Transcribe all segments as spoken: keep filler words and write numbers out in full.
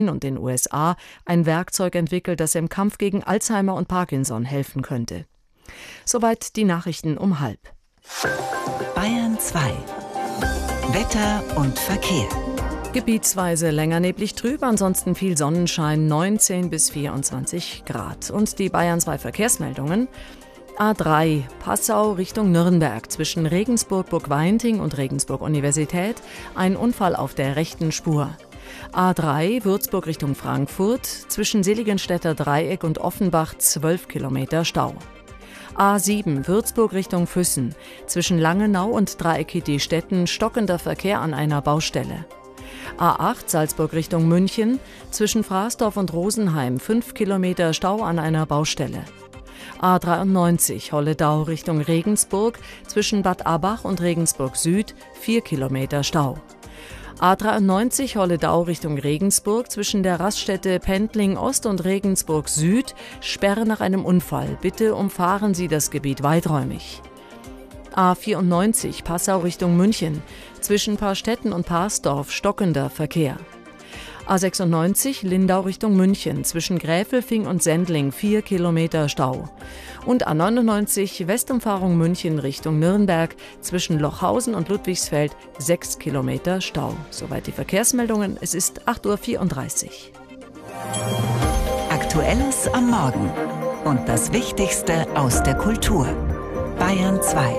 und den U S A ein Werkzeug entwickelt, das im Kampf gegen Alzheimer und Parkinson helfen könnte. Soweit die Nachrichten um halb. Bayern zwei. Wetter und Verkehr. Gebietsweise länger neblig trüb, ansonsten viel Sonnenschein, neunzehn bis vierundzwanzig Grad. Und die Bayern zwei Verkehrsmeldungen. A drei, Passau Richtung Nürnberg, zwischen Regensburg-Burgweinting und Regensburg-Universität, ein Unfall auf der rechten Spur. A drei, Würzburg Richtung Frankfurt, zwischen Seligenstädter Dreieck und Offenbach zwölf Kilometer Stau. A sieben, Würzburg Richtung Füssen, zwischen Langenau und Dreieck-Stetten stockender Verkehr an einer Baustelle. A acht, Salzburg Richtung München, zwischen Fraßdorf und Rosenheim fünf Kilometer Stau an einer Baustelle. A dreiundneunzig, Holledau Richtung Regensburg, zwischen Bad Abach und Regensburg Süd vier Kilometer Stau. A dreiundneunzig, Holledau Richtung Regensburg, zwischen der Raststätte Pendling Ost und Regensburg Süd, Sperre nach einem Unfall. Bitte umfahren Sie das Gebiet weiträumig. A vierundneunzig, Passau Richtung München, zwischen Paarstetten und Parsdorf stockender Verkehr. A sechsundneunzig, Lindau Richtung München, zwischen Gräfelfing und Sendling vier Kilometer Stau. Und A neunundneunzig, Westumfahrung München Richtung Nürnberg, zwischen Lochhausen und Ludwigsfeld sechs Kilometer Stau. Soweit die Verkehrsmeldungen, es ist acht Uhr vierunddreißig. Aktuelles am Morgen und das Wichtigste aus der Kultur. Bayern zwei.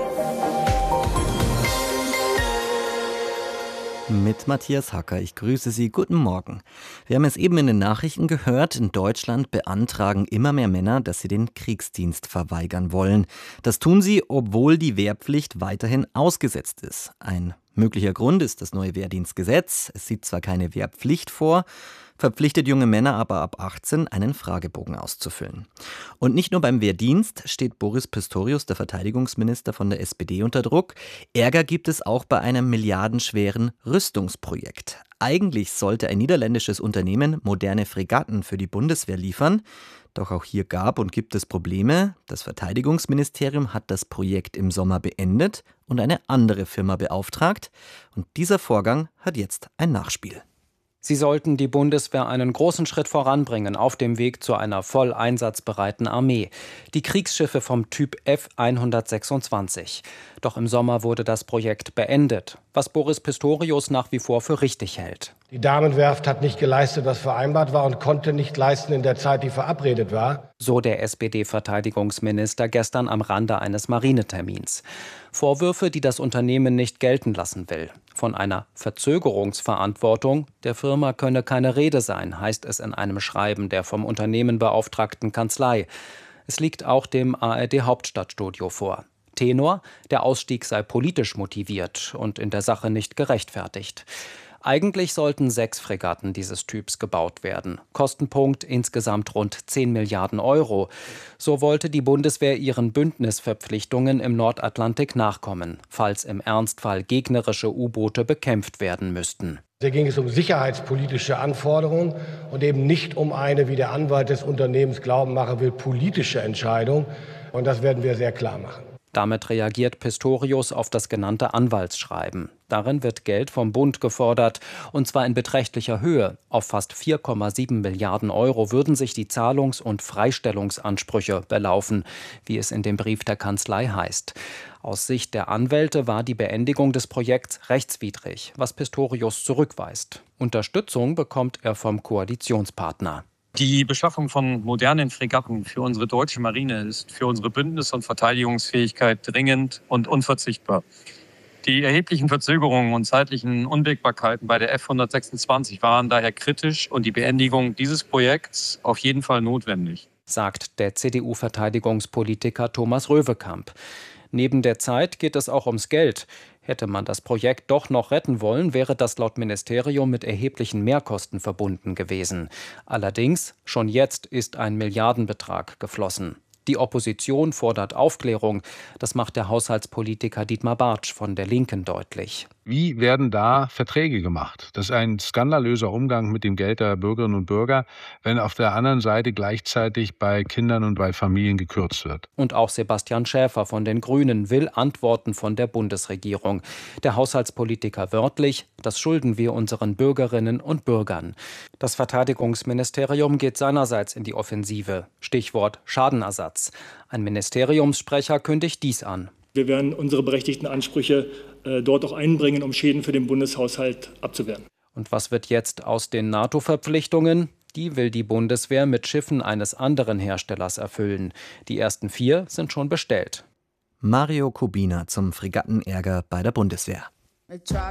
Mit Matthias Hacker. Ich grüße Sie. Guten Morgen. Wir haben es eben in den Nachrichten gehört. In Deutschland beantragen immer mehr Männer, dass sie den Kriegsdienst verweigern wollen. Das tun sie, obwohl die Wehrpflicht weiterhin ausgesetzt ist. Ein möglicher Grund ist das neue Wehrdienstgesetz. Es sieht zwar keine Wehrpflicht vor, verpflichtet junge Männer aber ab achtzehn, einen Fragebogen auszufüllen. Und nicht nur beim Wehrdienst steht Boris Pistorius, der Verteidigungsminister von der S P D, unter Druck. Ärger gibt es auch bei einem milliardenschweren Rüstungsprojekt. Eigentlich sollte ein niederländisches Unternehmen moderne Fregatten für die Bundeswehr liefern. Doch auch hier gab und gibt es Probleme. Das Verteidigungsministerium hat das Projekt im Sommer beendet und eine andere Firma beauftragt. Und dieser Vorgang hat jetzt ein Nachspiel. Sie sollten die Bundeswehr einen großen Schritt voranbringen auf dem Weg zu einer voll einsatzbereiten Armee. Die Kriegsschiffe vom Typ F hundertsechsundzwanzig. Doch im Sommer wurde das Projekt beendet, was Boris Pistorius nach wie vor für richtig hält. Die Damenwerft hat nicht geleistet, was vereinbart war und konnte nicht leisten in der Zeit, die verabredet war. So der S P D-Verteidigungsminister gestern am Rande eines Marinetermins. Vorwürfe, die das Unternehmen nicht gelten lassen will. Von einer Verzögerungsverantwortung der Firma könne keine Rede sein, heißt es in einem Schreiben der vom Unternehmen beauftragten Kanzlei. Es liegt auch dem A R D-Hauptstadtstudio vor. Tenor: Der Ausstieg sei politisch motiviert und in der Sache nicht gerechtfertigt. Eigentlich sollten sechs Fregatten dieses Typs gebaut werden. Kostenpunkt insgesamt rund zehn Milliarden Euro. So wollte die Bundeswehr ihren Bündnisverpflichtungen im Nordatlantik nachkommen, falls im Ernstfall gegnerische U-Boote bekämpft werden müssten. Hier ging es um sicherheitspolitische Anforderungen und eben nicht um eine, wie der Anwalt des Unternehmens glauben machen will, politische Entscheidung. Und das werden wir sehr klar machen. Damit reagiert Pistorius auf das genannte Anwaltsschreiben. Darin wird Geld vom Bund gefordert, und zwar in beträchtlicher Höhe. Auf fast vier Komma sieben Milliarden Euro würden sich die Zahlungs- und Freistellungsansprüche belaufen, wie es in dem Brief der Kanzlei heißt. Aus Sicht der Anwälte war die Beendigung des Projekts rechtswidrig, was Pistorius zurückweist. Unterstützung bekommt er vom Koalitionspartner. Die Beschaffung von modernen Fregatten für unsere deutsche Marine ist für unsere Bündnis- und Verteidigungsfähigkeit dringend und unverzichtbar. Die erheblichen Verzögerungen und zeitlichen Unwägbarkeiten bei der F hundertsechsundzwanzig waren daher kritisch und die Beendigung dieses Projekts auf jeden Fall notwendig, sagt der C D U-Verteidigungspolitiker Thomas Röwekamp. Neben der Zeit geht es auch ums Geld. Hätte man das Projekt doch noch retten wollen, wäre das laut Ministerium mit erheblichen Mehrkosten verbunden gewesen. Allerdings, schon jetzt ist ein Milliardenbetrag geflossen. Die Opposition fordert Aufklärung. Das macht der Haushaltspolitiker Dietmar Bartsch von der Linken deutlich. Wie werden da Verträge gemacht? Das ist ein skandalöser Umgang mit dem Geld der Bürgerinnen und Bürger, wenn auf der anderen Seite gleichzeitig bei Kindern und bei Familien gekürzt wird. Und auch Sebastian Schäfer von den Grünen will Antworten von der Bundesregierung. Der Haushaltspolitiker wörtlich: Das schulden wir unseren Bürgerinnen und Bürgern. Das Verteidigungsministerium geht seinerseits in die Offensive. Stichwort Schadenersatz. Ein Ministeriumssprecher kündigt dies an. Wir werden unsere berechtigten Ansprüche äh, dort auch einbringen, um Schäden für den Bundeshaushalt abzuwehren. Und was wird jetzt aus den NATO-Verpflichtungen? Die will die Bundeswehr mit Schiffen eines anderen Herstellers erfüllen. Die ersten vier sind schon bestellt. Mario Kubina zum Fregattenärger bei der Bundeswehr. I try